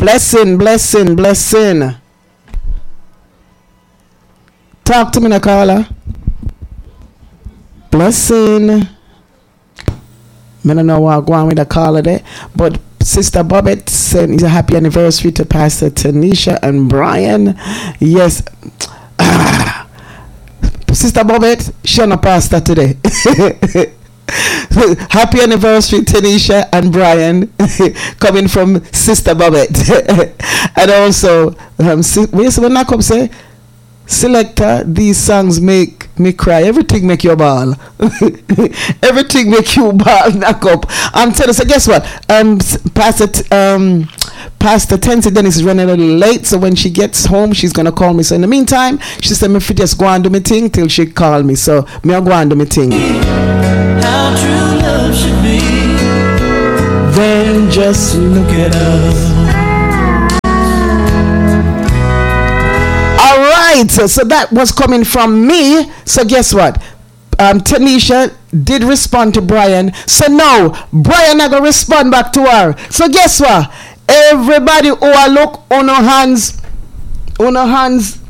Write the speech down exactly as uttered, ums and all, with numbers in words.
Blessing, blessing, blessing. Talk to me, Nakala. Blessing. I don't know what I'm going with the caller there, but Sister Bobette said it's a happy anniversary to Pastor Tanisha and Brian. Yes. Sister Bobette, she on a pastor today. Happy anniversary, Tanisha and Brian, coming from Sister Bobette. And also, um, where's the knock up say? Selector, these songs make me cry. Everything make you ball. Everything make you ball. Knock up. I'm telling you. So guess what? Um, Pastor T- um, Pastor Tensi Dennis is running a little late. So when she gets home, she's gonna call me. So in the meantime, she said me fi just go and do my thing till she call me. So me I go and do my thing. How true love should be. Then just look at us. So, so that was coming from me. So guess what? Um, Tanisha did respond to Brian. So now Brian not gonna respond back to her. So guess what? Everybody who are look on our hands, on our hands